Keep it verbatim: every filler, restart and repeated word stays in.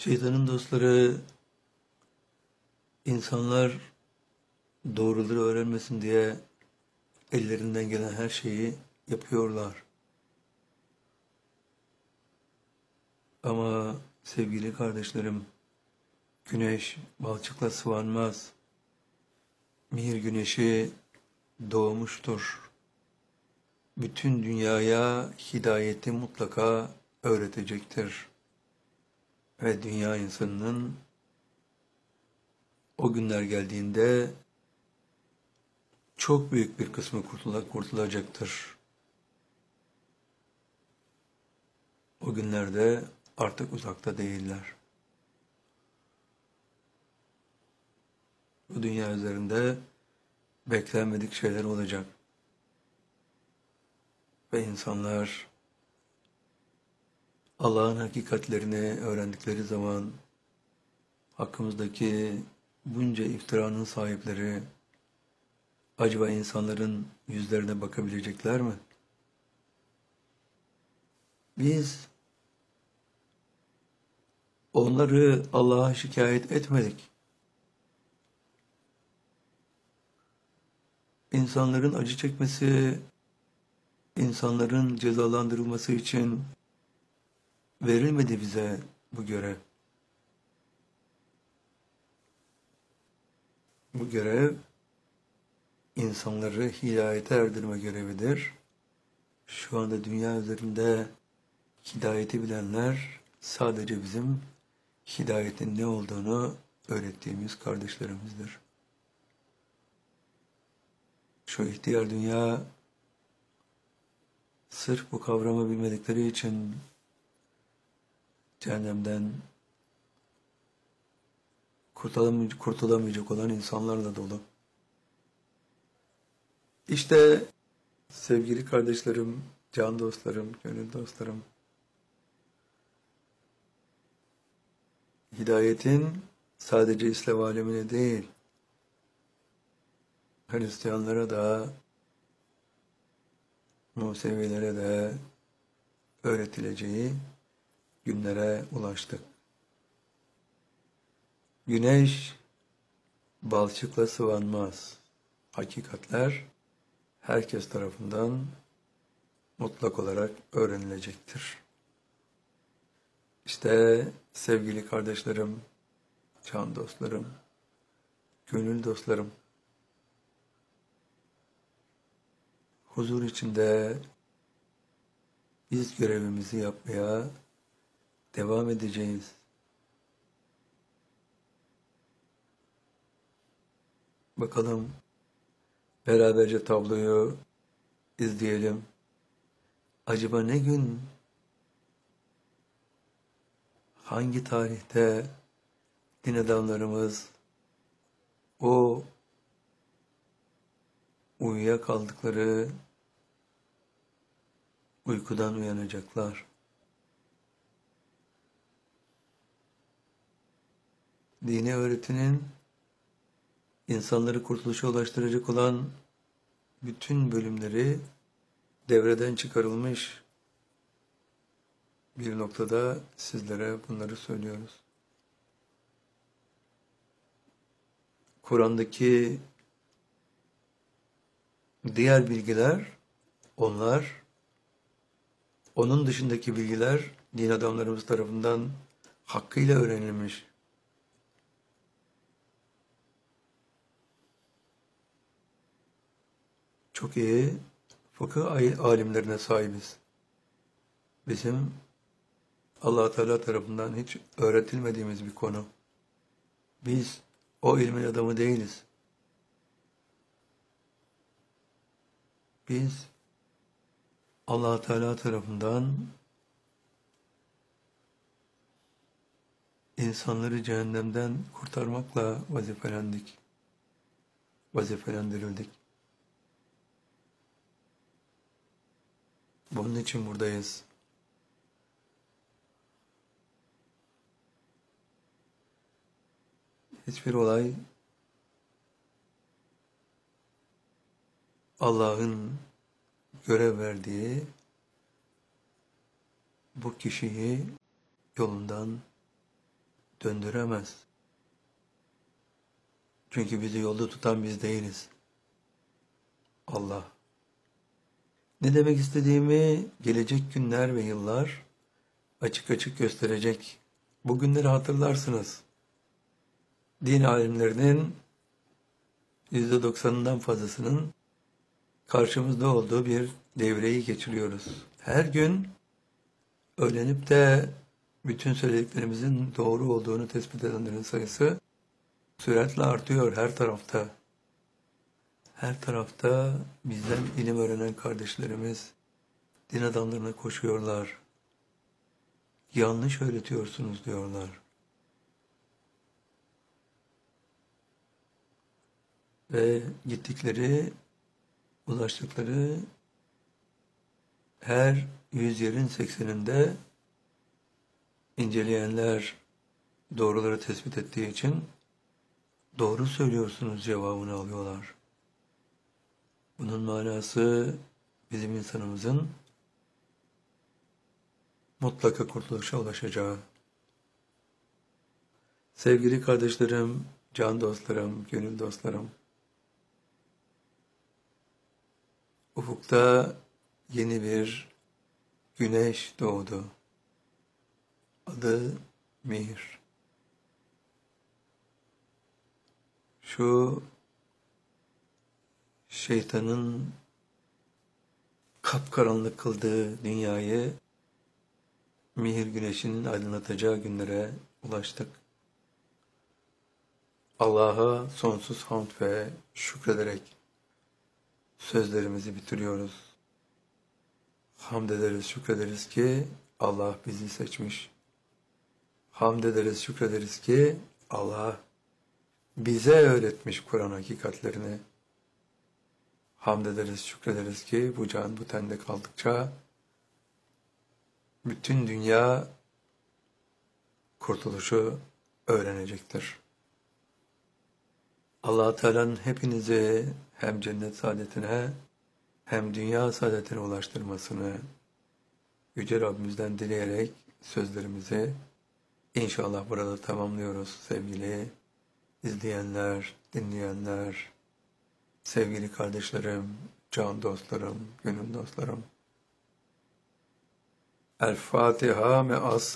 Şeytanın dostları insanlar doğruları öğrenmesin diye ellerinden gelen her şeyi yapıyorlar. Ama sevgili kardeşlerim, güneş balçıkla sıvanmaz. Mihir güneşi doğmuştur. Bütün dünyaya hidayeti mutlaka öğretecektir. Ve dünya insanının o günler geldiğinde çok büyük bir kısmı kurtula, kurtulacaktır. O günlerde artık uzakta değiller. Bu dünya üzerinde beklenmedik şeyler olacak. Ve insanlar Allah'ın hakikatlerini öğrendikleri zaman hakkımızdaki bunca iftiranın sahipleri acaba insanların yüzlerine bakabilecekler mi? Biz onları Allah'a şikayet etmedik. İnsanların acı çekmesi, insanların cezalandırılması için verilmedi bize bu görev. Bu görev insanları hidayete erdirme görevidir. Şu anda dünya üzerinde hidayeti bilenler sadece bizim hidayetin ne olduğunu öğrettiğimiz kardeşlerimizdir. Şu ihtiyar dünya sırf bu kavramı bilmedikleri için cehennemden kurtulamayacak, kurtulamayacak olan insanlarla dolu. İşte sevgili kardeşlerim, can dostlarım, gönül dostlarım, hidayetin sadece İslam alemine değil, Hristiyanlara da, Musevilere de öğretileceği günlere ulaştık. Güneş balçıkla sıvanmaz. Hakikatler herkes tarafından mutlak olarak öğrenilecektir. İşte sevgili kardeşlerim, can dostlarım, gönül dostlarım, huzur içinde biz görevimizi yapmaya devam edeceğiz. Bakalım beraberce tabloyu izleyelim. Acaba ne gün, hangi tarihte din adamlarımız o uyuyakaldıkları uykudan uyanacaklar? Dini öğretinin insanları kurtuluşa ulaştıracak olan bütün bölümleri devreden çıkarılmış bir noktada sizlere bunları söylüyoruz. Kur'an'daki diğer bilgiler, onlar, onun dışındaki bilgiler din adamlarımız tarafından hakkıyla öğrenilmiş. Çok iyi fıkıh alimlerine sahibiz. Bizim Allah Teala tarafından hiç öğretilmediğimiz bir konu. Biz o ilmin adamı değiliz. Biz Allah Teala tarafından insanları cehennemden kurtarmakla vazifelendik. Vazifelendirildik. Bunun için buradayız. Hiçbir olay Allah'ın görev verdiği bu kişiyi yolundan döndüremez. Çünkü bizi yolda tutan biz değiliz. Allah. Ne demek istediğimi gelecek günler ve yıllar açık açık gösterecek. Bu günleri hatırlarsınız. Din alimlerinin yüzde doksanından fazlasının karşımızda olduğu bir devreyi geçiriyoruz. Her gün öğrenip de bütün söylediklerimizin doğru olduğunu tespit edenlerin sayısı süratle artıyor her tarafta. Her tarafta bizden ilim öğrenen kardeşlerimiz din adamlarına koşuyorlar. Yanlış öğretiyorsunuz diyorlar. Ve gittikleri, ulaştıkları her yüz yerin sekseninde inceleyenler doğruları tespit ettiği için doğru söylüyorsunuz cevabını alıyorlar. Bunun manası bizim insanımızın mutlaka kurtuluşa ulaşacağı. Sevgili kardeşlerim, can dostlarım, gönül dostlarım, ufukta yeni bir güneş doğdu. Adı Mihir. Şu şeytanın kapkaranlık kıldığı dünyayı Mihir güneşinin aydınlatacağı günlere ulaştık. Allah'a sonsuz hamd ve şükrederek sözlerimizi bitiriyoruz. Hamd ederiz, şükrederiz ki Allah bizi seçmiş. Hamd ederiz, şükrederiz ki Allah bize öğretmiş Kur'an hakikatlerini. Hamd ederiz, şükrederiz ki bu can bu tende kaldıkça bütün dünya kurtuluşu öğrenecektir. Allah-u Teala'nın hepinizi hem cennet saadetine hem dünya saadetine ulaştırmasını Yüce Rabbimizden dileyerek sözlerimizi inşallah burada tamamlıyoruz sevgili izleyenler, dinleyenler, sevgili kardeşlerim, can dostlarım, gönül dostlarım. El Fatiha me'as